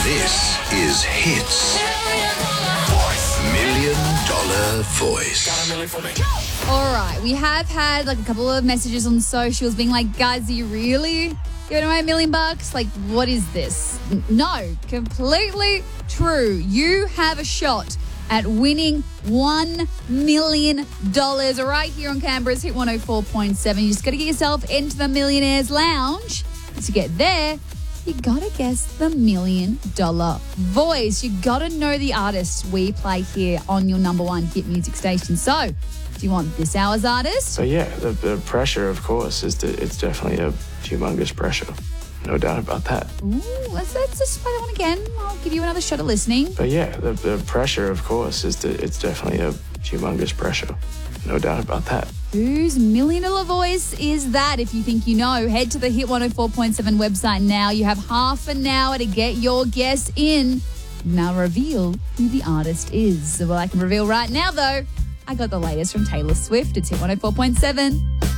This is Hits. $1 Million Voice. All right, we have had like a couple of messages on socials being like, guys, are you really giving away $1 million? Like, what is this? No, completely true. You have a shot at winning $1 million right here on Canberra's Hit 104.7. You just got to get yourself into the Millionaires Lounge. To get there, you got to guess the $1 million voice. You got to know the artists we play here on your number one hit music station. So, do you want this hour's artist? So yeah, the pressure, of course, it's definitely a humongous pressure. No doubt about that. Ooh, let's just play that one again. I'll give you another shot at listening. But yeah, the pressure, of course, it's definitely a humongous pressure. No doubt about that. Whose $1 million voice is that? If you think you know, head to the Hit 104.7 website now. You have half an hour to get your guess in. Now reveal who the artist is. Well, I can reveal right now, though. I got the latest from Taylor Swift. It's Hit 104.7.